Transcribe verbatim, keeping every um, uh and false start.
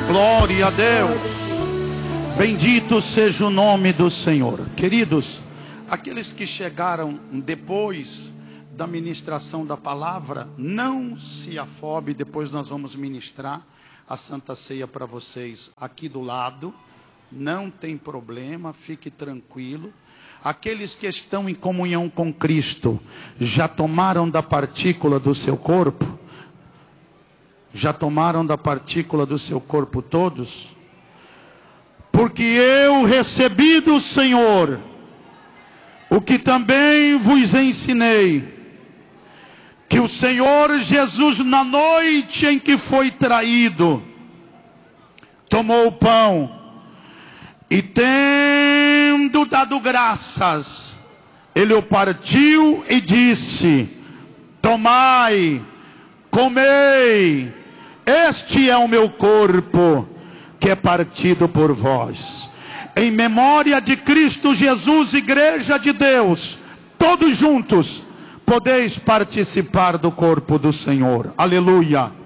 Glória a Deus. Bendito seja o nome do Senhor. Queridos, aqueles que chegaram depois da ministração da palavra, não se afobe. Depois nós vamos ministrar a Santa Ceia para vocês aqui do lado. Não tem problema, fique tranquilo. Aqueles que estão em comunhão com Cristo, já tomaram da partícula do seu corpo? Já tomaram da partícula do seu corpo todos? Porque eu recebi do Senhor o que também vos ensinei, que o Senhor Jesus, na noite em que foi traído, tomou o pão e, tendo dado graças, ele o partiu e disse: tomai, comei, este é o meu corpo, que é partido por vós. Em memória de Cristo Jesus, igreja de Deus, todos juntos, podeis participar do corpo do Senhor. Aleluia.